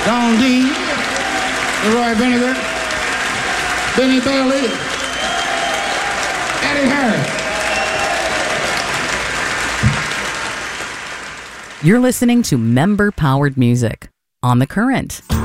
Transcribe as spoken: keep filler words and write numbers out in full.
Don Dean, Leroy Vinegar, Benny Bailey, Eddie Harris. You're listening to member-powered music on The Current.